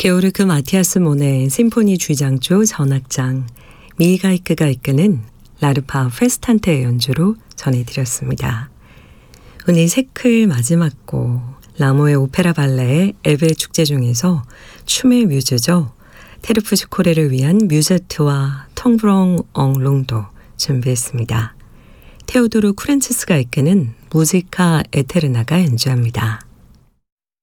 게오르크 마티아스 모네 심포니 G장조 전악장 미가이크가 이끄는 라르파 페스탄테 연주로 전해드렸습니다. 오늘 세클 마지막 곡 라모의 오페라 발레의 엘베 축제 중에서 춤의 뮤즈죠. 테르푸즈 코레를 위한 뮤제트와 텅브롱 엉롱도 준비했습니다. 테오도르 쿠란츠스가 이끄는 무지카 에테르나가 연주합니다.